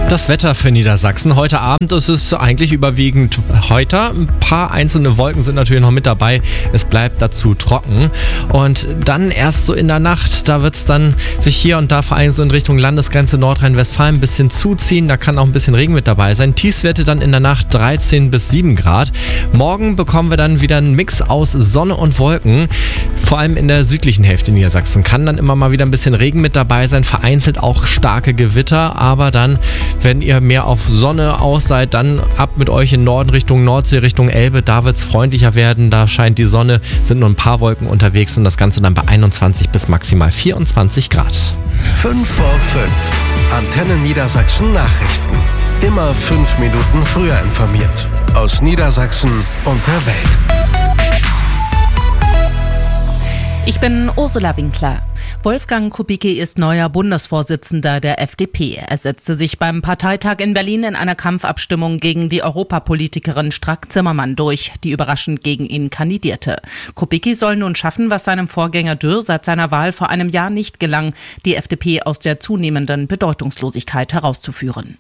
Das Wetter für Niedersachsen. Heute Abend ist es eigentlich überwiegend heiter. Ein paar einzelne Wolken sind natürlich noch mit dabei. Es bleibt dazu trocken. Und dann erst so in der Nacht, da wird es dann sich hier und da vor allem so in Richtung Landesgrenze Nordrhein-Westfalen ein bisschen zuziehen. Da kann auch ein bisschen Regen mit dabei sein. Tiefstwerte dann in der Nacht 13 bis 7 Grad. Morgen bekommen wir dann wieder einen Mix aus Sonne und Wolken. Vor allem in der südlichen Hälfte Niedersachsen kann dann immer mal wieder ein bisschen Regen mit dabei sein. Vereinzelt auch starke Gewitter. Aber dann, wenn ihr mehr auf Sonne aus seid, dann ab mit euch in Norden Richtung Nordsee, Richtung Elbe. Da wird es freundlicher werden. Da scheint die Sonne, sind nur ein paar Wolken unterwegs und das Ganze dann bei 21 bis maximal 24 Grad. 5 vor 5. Antenne Niedersachsen Nachrichten. Immer 5 Minuten früher informiert. Aus Niedersachsen und der Welt. Ich bin Ursula Winkler. Wolfgang Kubicki ist neuer Bundesvorsitzender der FDP. Er setzte sich beim Parteitag in Berlin in einer Kampfabstimmung gegen die Europapolitikerin Strack-Zimmermann durch, die überraschend gegen ihn kandidierte. Kubicki soll nun schaffen, was seinem Vorgänger Dürr seit seiner Wahl vor einem Jahr nicht gelang, die FDP aus der zunehmenden Bedeutungslosigkeit herauszuführen.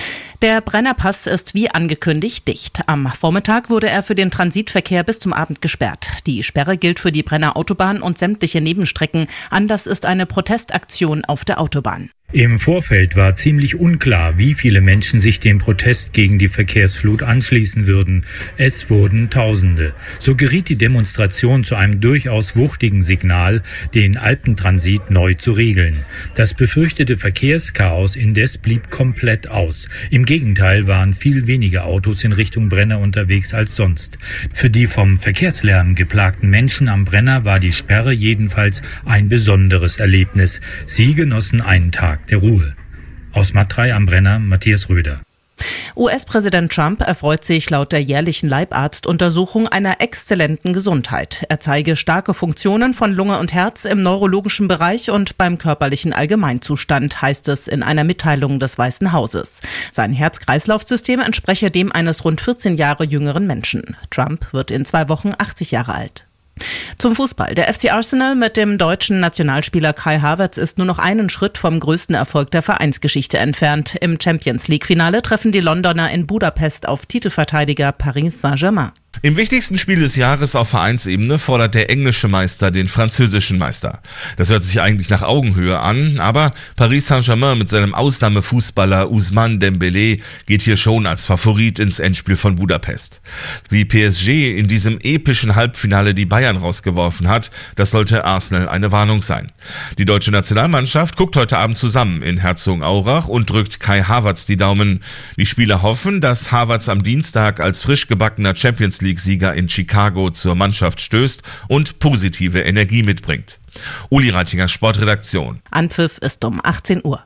Der Brennerpass ist wie angekündigt dicht. Am Vormittag wurde er für den Transitverkehr bis zum Abend gesperrt. Die Sperre gilt für die Brenner Autobahn und sämtliche Nebenstrecken. Anders ist eine Protestaktion auf der Autobahn. Im Vorfeld war ziemlich unklar, wie viele Menschen sich dem Protest gegen die Verkehrsflut anschließen würden. Es wurden Tausende. So geriet die Demonstration zu einem durchaus wuchtigen Signal, den Alpentransit neu zu regeln. Das befürchtete Verkehrschaos indes blieb komplett aus. Im Gegenteil waren viel weniger Autos in Richtung Brenner unterwegs als sonst. Für die vom Verkehrslärm geplagten Menschen am Brenner war die Sperre jedenfalls ein besonderes Erlebnis. Sie genossen einen Tag der Ruhe. Aus Matrei am Brenner, Matthias Röder. US-Präsident Trump erfreut sich laut der jährlichen Leibarztuntersuchung einer exzellenten Gesundheit. Er zeige starke Funktionen von Lunge und Herz im neurologischen Bereich und beim körperlichen Allgemeinzustand, heißt es in einer Mitteilung des Weißen Hauses. Sein Herz-Kreislauf-System entspreche dem eines rund 14 Jahre jüngeren Menschen. Trump wird in 2 Wochen 80 Jahre alt. Zum Fußball. Der FC Arsenal mit dem deutschen Nationalspieler Kai Havertz ist nur noch einen Schritt vom größten Erfolg der Vereinsgeschichte entfernt. Im Champions-League-Finale treffen die Londoner in Budapest auf Titelverteidiger Paris Saint-Germain. Im wichtigsten Spiel des Jahres auf Vereinsebene fordert der englische Meister den französischen Meister. Das hört sich eigentlich nach Augenhöhe an, aber Paris Saint-Germain mit seinem Ausnahmefußballer Ousmane Dembélé geht hier schon als Favorit ins Endspiel von Budapest. Wie PSG in diesem epischen Halbfinale die Bayern rausgeworfen hat, das sollte Arsenal eine Warnung sein. Die deutsche Nationalmannschaft guckt heute Abend zusammen in Herzogenaurach und drückt Kai Havertz die Daumen. Die Spieler hoffen, dass Havertz am Dienstag als frisch gebackener Champions-League-Sieger in Chicago zur Mannschaft stößt und positive Energie mitbringt. Uli Reitinger, Sportredaktion. Anpfiff ist um 18 Uhr.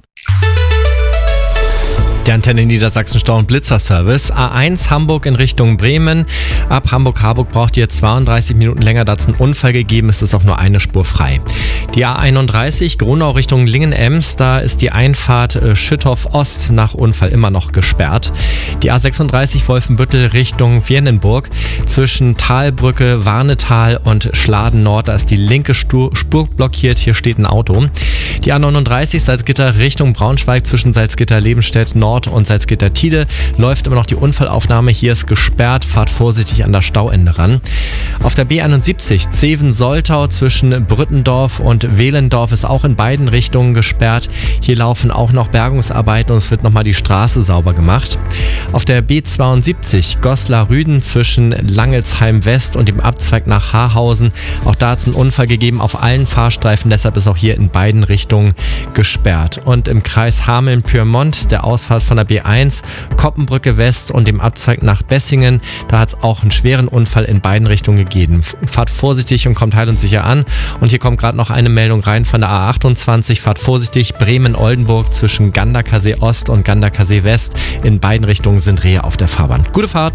Der Antenne Niedersachsen Stau- und Blitzerservice. A1 Hamburg in Richtung Bremen. Ab Hamburg-Harburg braucht ihr 32 Minuten länger. Da hat es einen Unfall gegeben. Es ist auch nur eine Spur frei. Die A31 Gronau Richtung Lingen-Ems. Da ist die Einfahrt Schüttorf-Ost nach Unfall immer noch gesperrt. Die A36 Wolfenbüttel Richtung Viernenburg. Zwischen Talbrücke, Warnetal und Schladen-Nord. Da ist die linke Spur blockiert. Hier steht ein Auto. Die A39 Salzgitter Richtung Braunschweig zwischen Salzgitter-Lebenstedt Nord und Salzgitter-Tide läuft immer noch die Unfallaufnahme. Hier ist gesperrt. Fahrt vorsichtig an das Stauende ran. Auf der B71 Zeven-Soltau zwischen Brüttendorf und Wehlendorf ist auch in beiden Richtungen gesperrt. Hier laufen auch noch Bergungsarbeiten und es wird nochmal die Straße sauber gemacht. Auf der B72 Goslar-Rüden zwischen Langelsheim West und dem Abzweig nach Haarhausen. Auch da hat es einen Unfall gegeben auf allen Fahrstreifen. Deshalb ist auch hier in beiden Richtungen gesperrt. Und im Kreis Hameln-Pyrmont der Ausfahrt von der B1, Koppenbrücke West und dem Abzweig nach Bessingen. Da hat es auch einen schweren Unfall in beiden Richtungen gegeben. Fahrt vorsichtig und kommt heil und sicher an. Und hier kommt gerade noch eine Meldung rein von der A28. Fahrt vorsichtig, Bremen-Oldenburg zwischen Ganderkasee Ost und Ganderkasee West. In beiden Richtungen sind Rehe auf der Fahrbahn. Gute Fahrt!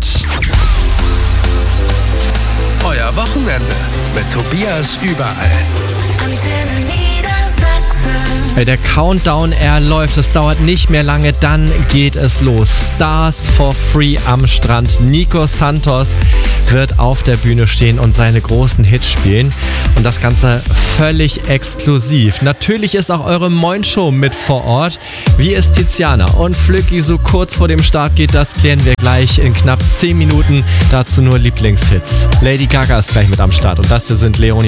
Euer Wochenende mit Tobias überall. Antenne Niedersachsen. Der Countdown, er läuft, es dauert nicht mehr lange, dann geht es los. Stars for Free am Strand. Nico Santos wird auf der Bühne stehen und seine großen Hits spielen. Und das Ganze völlig exklusiv. Natürlich ist auch eure Moin-Show mit vor Ort. Wie es Tiziana und Flücki so kurz vor dem Start geht, das klären wir gleich in knapp 10 Minuten. Dazu nur Lieblingshits. Lady Gaga ist gleich mit am Start und das hier sind Leonie